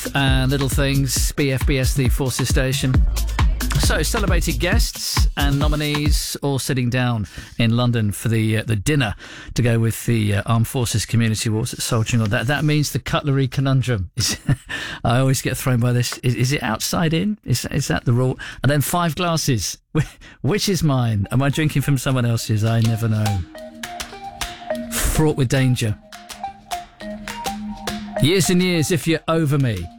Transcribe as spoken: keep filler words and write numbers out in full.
and Little Things, B F B S, the Forces Station. So, celebrated guests and nominees all sitting down in London for the uh, the dinner to go with the uh, Armed Forces Community Awards at Soldiering On. That that means the cutlery conundrum. Is, I always get thrown by this. Is, is it outside in? Is is that the rule? And then five glasses. Which is mine? Am I drinking from someone else's? I never know. Fraught with danger. Years and years if you're over me.